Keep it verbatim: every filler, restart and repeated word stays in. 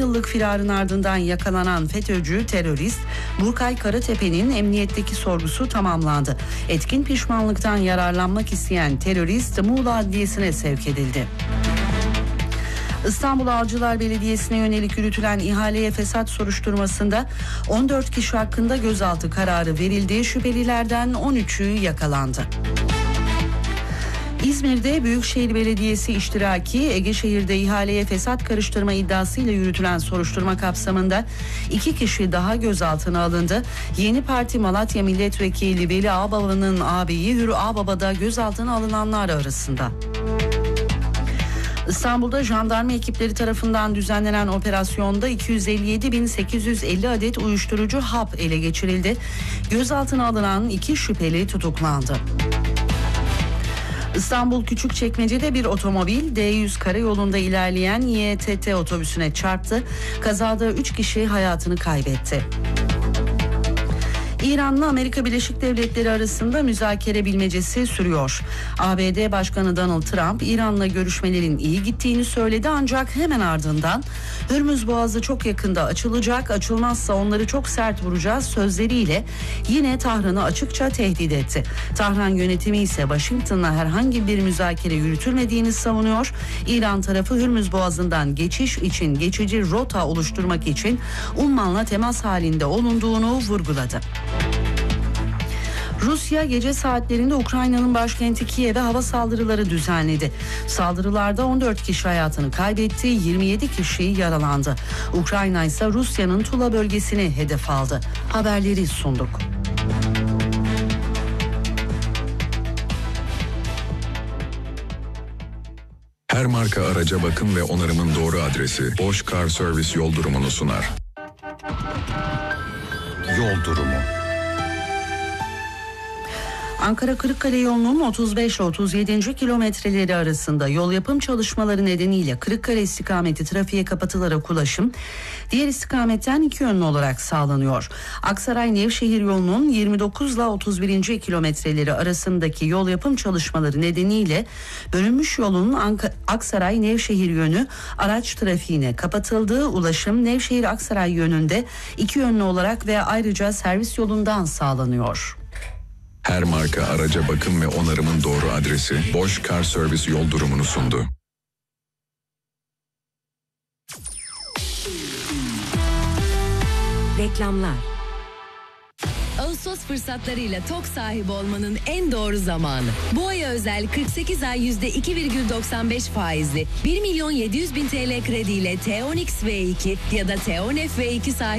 yıllık firarın ardından yakalanan FETÖ'cü terörist Burkay Karatepe'nin emniyetteki sorgusu tamamlandı. Etkin pişmanlıktan yararlanmak isteyen terörist Muğla Adliyesi'ne sevk edildi. İstanbul Avcılar Belediyesi'ne yönelik yürütülen ihaleye fesat soruşturmasında on dört kişi hakkında gözaltı kararı verildi. Şüphelilerden on üçü yakalandı. İzmir'de Büyükşehir Belediyesi iştiraki Egeşehir'de ihaleye fesat karıştırma iddiasıyla yürütülen soruşturma kapsamında iki kişi daha gözaltına alındı. Yeni Parti Malatya Milletvekili Veli Ağbaba'nın ağabeyi Hürü Ağbaba da gözaltına alınanlar arasında. İstanbul'da jandarma ekipleri tarafından düzenlenen operasyonda iki yüz elli yedi bin sekiz yüz elli adet uyuşturucu hap ele geçirildi. Gözaltına alınan iki şüpheli tutuklandı. İstanbul Küçükçekmece'de bir otomobil D yüz karayolunda ilerleyen Y T T otobüsüne çarptı. Kazada üç kişi hayatını kaybetti. İran'la Amerika Birleşik Devletleri arasında müzakere bilmecesi sürüyor. A B D Başkanı Donald Trump, İran'la görüşmelerin iyi gittiğini söyledi ancak hemen ardından Hürmüz Boğazı çok yakında açılacak, açılmazsa onları çok sert vuracağız sözleriyle yine Tahran'ı açıkça tehdit etti. Tahran yönetimi ise Washington'la herhangi bir müzakere yürütülmediğini savunuyor. İran tarafı Hürmüz Boğazı'ndan geçiş için geçici rota oluşturmak için Umman'la temas halinde olunduğunu vurguladı. Rusya gece saatlerinde Ukrayna'nın başkenti Kiev'e hava saldırıları düzenledi. Saldırılarda on dört kişi hayatını kaybetti, yirmi yedi kişi yaralandı. Ukrayna ise Rusya'nın Tula bölgesini hedef aldı. Haberleri sunduk. Her marka araca bakım ve onarımın doğru adresi Bosch Car Service yol durumunu sunar. Yol durumu. Ankara Kırıkkale yolunun otuz beş otuz yedi. kilometreleri arasında yol yapım çalışmaları nedeniyle Kırıkkale istikameti trafiğe kapatılarak ulaşım diğer istikametten iki yönlü olarak sağlanıyor. Aksaray Nevşehir yolunun yirmi dokuz ile otuz bir. kilometreleri arasındaki yol yapım çalışmaları nedeniyle bölünmüş yolun Ank- Aksaray Nevşehir yönü araç trafiğine kapatıldığı ulaşım Nevşehir Aksaray yönünde iki yönlü olarak ve ayrıca servis yolundan sağlanıyor. Her marka araca bakım ve onarımın doğru adresi Bosch Car Service yol durumunu sundu. Reklamlar. Ağustos fırsatlarıyla TOK sahibi olmanın en doğru zamanı. Bu aya özel kırk sekiz ay yüzde iki virgül doksan beş faizli bir milyon yedi yüz bin T L krediyle T on X V iki ya da T on F V iki sahibi